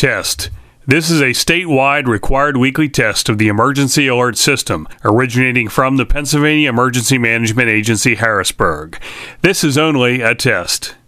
Test. This is a statewide required weekly test of the Emergency Alert System, originating from the Pennsylvania Emergency Management Agency, Harrisburg. This is only a test.